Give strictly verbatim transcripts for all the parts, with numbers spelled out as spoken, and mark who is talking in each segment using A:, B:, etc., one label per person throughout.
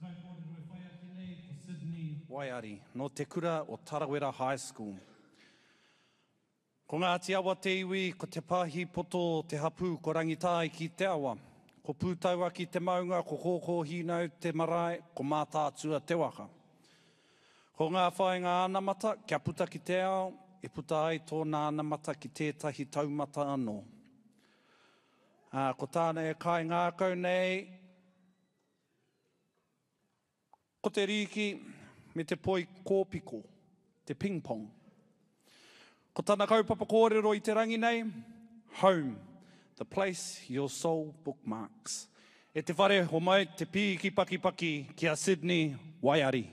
A: Waiari, no te kura o Tarawera High School. Ko ngā te awa te iwi, ko te pāhi poto te hapū, ko rangitāi ki te awa. Ko pūtaua ki te maunga, ko kōkō hinau te marae, ko mātātua te waka. Ko ngā whaenga anamata, kia puta ki te ao, e puta ai tōna anamata ki tētahi taumata anō. Uh, ko tāna e kai ngākau nei, ko te riki me te poi kōpiko, te ping pong. Ko tāna kaupapa kōrero i te rangi nei, home, the place your soul bookmarks. E te whare ho mai te pī ki paki paki ki a Sydney, Waiari.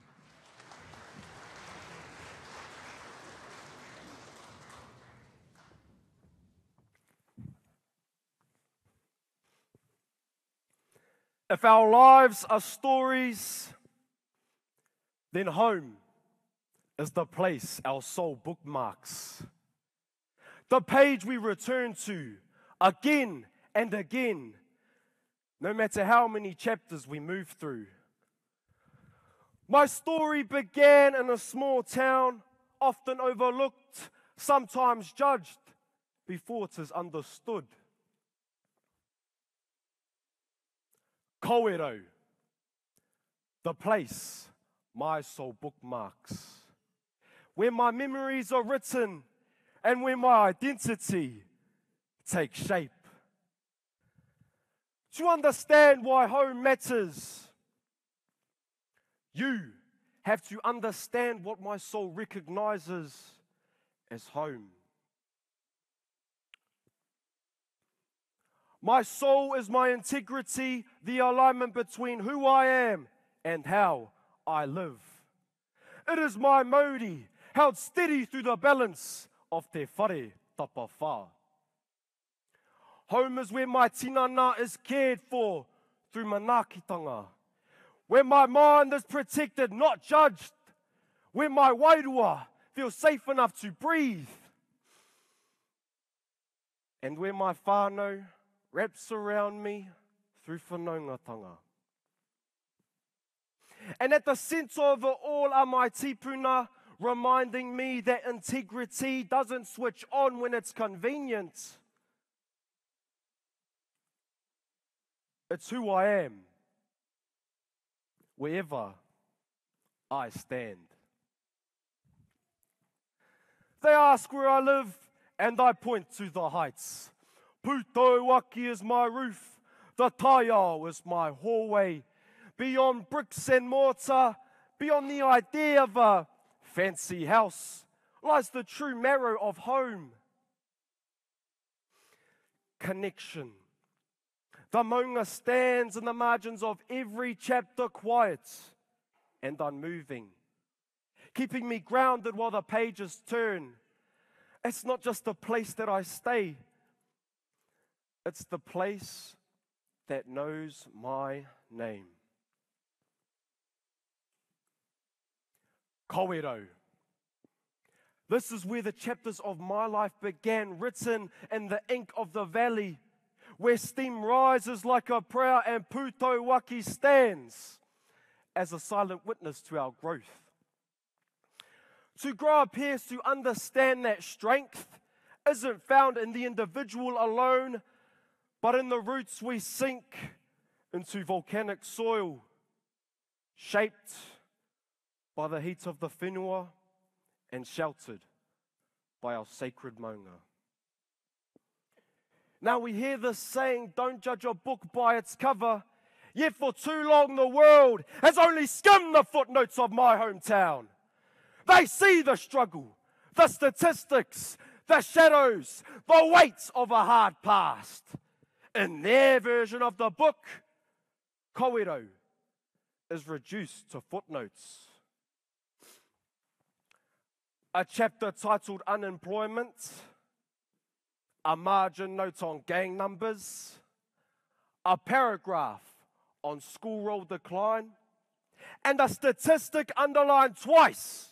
B: If our lives are stories, then home is the place our soul bookmarks. The page we return to again and again, no matter how many chapters we move through. My story began in a small town, often overlooked, sometimes judged, before it is understood. Kōrero, the place my soul bookmarks, where my memories are written and where my identity takes shape. To understand why home matters, you have to understand what my soul recognizes as home. My soul is my integrity, the alignment between who I am and how I live. It is my mauri, held steady through the balance of te whare tapa whā. Home is where my tinana is cared for through manaakitanga, where my mind is protected, not judged, where my wairua feels safe enough to breathe, and where my whānau wraps around me through whanaungatanga. And at the centre of it all are my tipuna, reminding me that integrity doesn't switch on when it's convenient. It's who I am, wherever I stand. They ask where I live, and I point to the heights. Pūtauaki is my roof, the taiao is my hallway. Beyond bricks and mortar, beyond the idea of a fancy house, lies the true marrow of home. Connection. The maunga stands in the margins of every chapter, quiet and unmoving, keeping me grounded while the pages turn. It's not just the place that I stay, it's the place that knows my name. Kōrero. This is where the chapters of my life began, written in the ink of the valley, where steam rises like a prow and Pūtauaki stands as a silent witness to our growth. To grow up here is to understand that strength isn't found in the individual alone, but in the roots we sink into volcanic soil, shaped by the heat of the whenua and sheltered by our sacred maunga. Now we hear this saying, don't judge a book by its cover, yet for too long the world has only skimmed the footnotes of my hometown. They see the struggle, the statistics, the shadows, the weight of a hard past. In their version of the book, Kōrero is reduced to footnotes. A chapter titled Unemployment, a margin note on gang numbers, a paragraph on school roll decline, and a statistic underlined twice.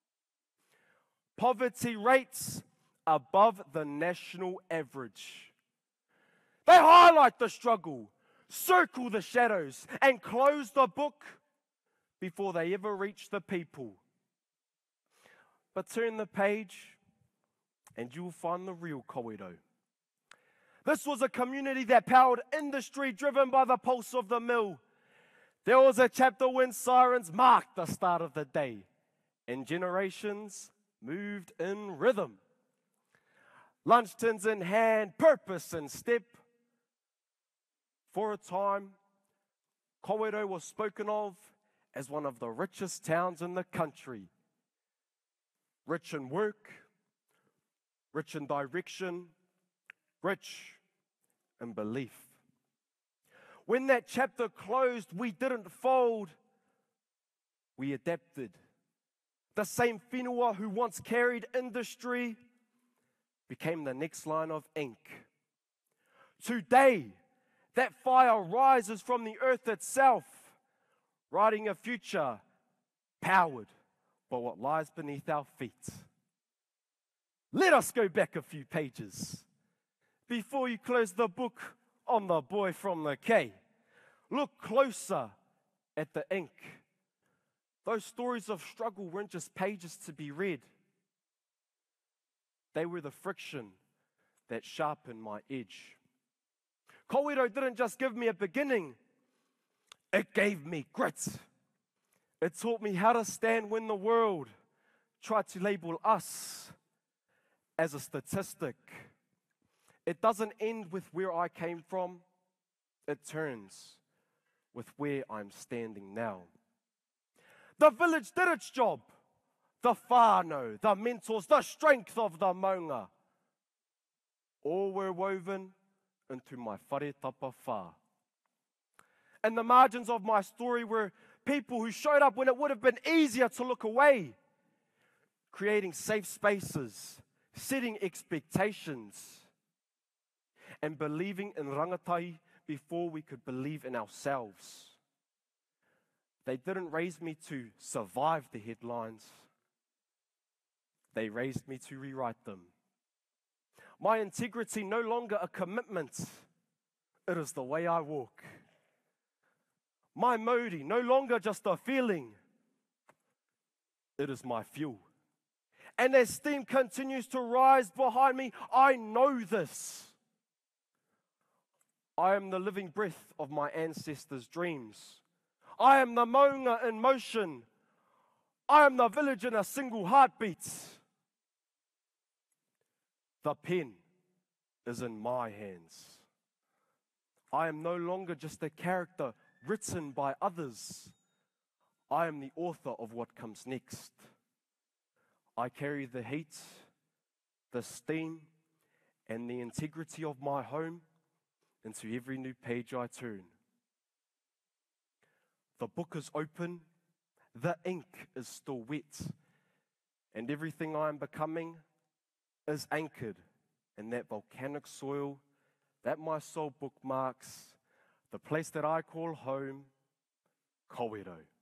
B: Poverty rates above the national average. They highlight the struggle circle the shadows, and close the book before they ever reach the people. But turn the page and you'll find the real Kawerau. This was a community that powered industry driven by the pulse of the mill. There was a chapter when sirens marked the start of the day and generations moved in rhythm. Lunch tins in hand, purpose in step. For a time, Kawerau was spoken of as one of the richest towns in the country. Rich in work, rich in direction, rich in belief. When that chapter closed, we didn't fold, we adapted. The same whenua who once carried industry became the next line of ink. Today, that fire rises from the earth itself, writing a future powered by what lies beneath our feet. Let us go back a few pages. Before you close the book on the boy from the K, look closer at the ink. Those stories of struggle weren't just pages to be read. They were the friction that sharpened my edge. Kawerau didn't just give me a beginning, it gave me grit. It taught me how to stand when the world tried to label us as a statistic. It doesn't end with where I came from, it turns with where I'm standing now. The village did its job. The whānau, the mentors, the strength of the maunga, all were woven into my whare tapa whā. And the margins of my story were people who showed up when it would have been easier to look away, creating safe spaces, setting expectations, and believing in rangatahi before we could believe in ourselves. They didn't raise me to survive the headlines. They raised me to rewrite them. My integrity no longer a commitment. It is the way I walk. My mauri no longer just a feeling. It is my fuel. And as steam continues to rise behind me, I know this. I am the living breath of my ancestors' dreams. I am the maunga in motion. I am the village in a single heartbeat. The pen is in my hands. I am no longer just a character written by others. I am the author of what comes next. I carry the heat, the steam, and the integrity of my home into every new page I turn. The book is open, the ink is still wet, and everything I am becoming is anchored in that volcanic soil that my soul bookmarks, the place that I call home, Kawerau.